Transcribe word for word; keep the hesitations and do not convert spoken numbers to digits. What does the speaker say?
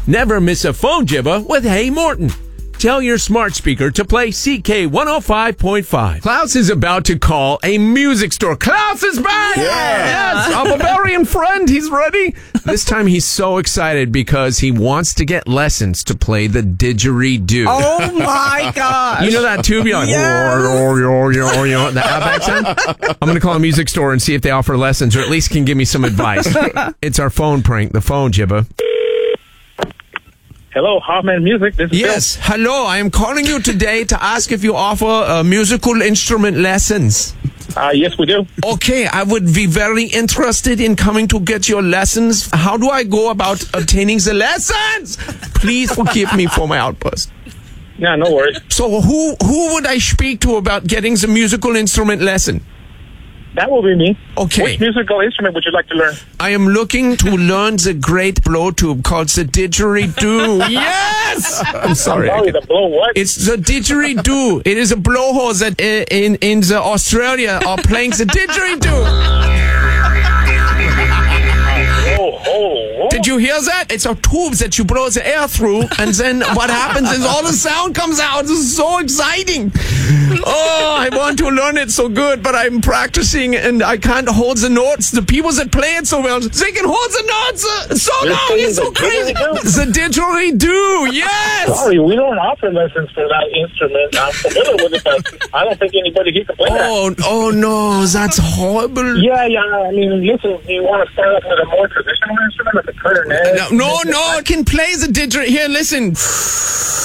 Never miss a phone jibber with Hey Morton. Tell your smart speaker to play C K one oh five point five. Klaus is about to call a music store. Klaus is back! Yeah. Yes, our Bavarian friend. He's ready. This time he's so excited because he wants to get lessons to play the didgeridoo. Oh, my gosh. You know that tube? You're like, Yes. yo, yo, yo, yo, the outback sound? I'm going to call a music store and see if they offer lessons or at least can give me some advice. It's our phone prank, the phone jibber. Hello, Hoffman Music. This is Yes, hello. I am calling you today to ask if you offer uh, musical instrument lessons. Bill. Uh, yes, we do. Okay, I would be very interested in coming to get your lessons. How do I go about obtaining the lessons? Please forgive me for my outburst. Yeah, no worries. So who who would I speak to about getting the musical instrument lesson? That will be me. Okay. Which musical instrument would you like to learn? I am looking to learn the great blow tube called the didgeridoo. Yes! I'm sorry. I Sorry, can't- the blow what? It's the didgeridoo. It is a blowhole that uh, in in the Australia are playing the didgeridoo. Oh, oh, oh. Did you hear that? It's a tube that you blow the air through, and then what happens is all the sound comes out. This is so exciting. Oh, I want to learn it so good, but I'm practicing and I can't hold the notes. The people that play it so well, they can hold the notes uh, so You're long. singing It's so the crazy. didgeridoo? The didgeridoo, yes. Sorry, we don't offer lessons for that instrument. I'm familiar with it, but I don't think anybody here can play that. Oh, oh no, that's horrible. Yeah, yeah. I mean, listen, you want to start off with a more traditional instrument like the clarinet? No, no, no, I can play the didgeridoo. Here, listen.